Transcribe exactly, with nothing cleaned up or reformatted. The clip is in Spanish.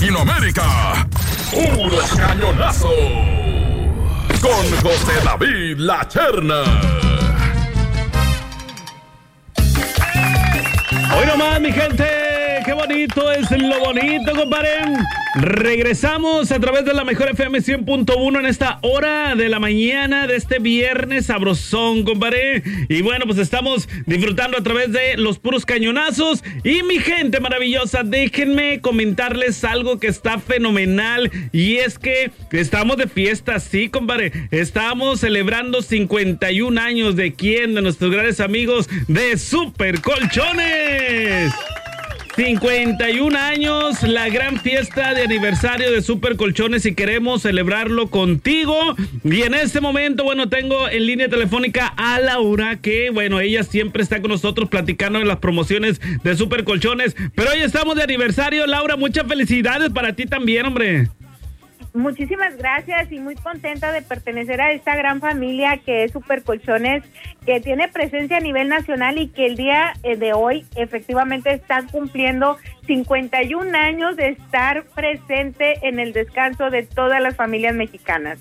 Latinoamérica. ¡Puros cañonazos! Con José David La Cherna. Hoy nomás, mi gente, qué bonito es lo bonito, compadre. Regresamos a través de la Mejor F M cien punto uno en esta hora de la mañana de este viernes sabrosón, compadre. Y bueno, pues estamos disfrutando a través de los puros cañonazos. Y mi gente maravillosa, déjenme comentarles algo que está fenomenal. Y es que estamos de fiesta, sí, compadre. Estamos celebrando cincuenta y un años de quién, de nuestros grandes amigos de Super Colchones. cincuenta y un años, la gran fiesta de aniversario de Super Colchones y queremos celebrarlo contigo. Y en este momento, bueno, tengo en línea telefónica a Laura, que bueno, ella siempre está con nosotros platicando de las promociones de Super Colchones. Pero hoy estamos de aniversario, Laura, muchas felicidades para ti también, hombre. Muchísimas gracias y muy contenta de pertenecer a esta gran familia que es Super Colchones, que tiene presencia a nivel nacional y que el día de hoy efectivamente están cumpliendo cincuenta y un años de estar presente en el descanso de todas las familias mexicanas.